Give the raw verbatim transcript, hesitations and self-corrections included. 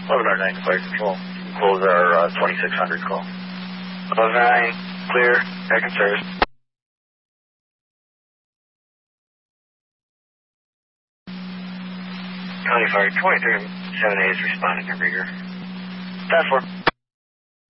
eleven oh nine Fire Control. Close our uh, twenty-six hundred call. eleven oh nine, clear, back in service. County Fire twenty-three seven A is responding to rigor. ten four.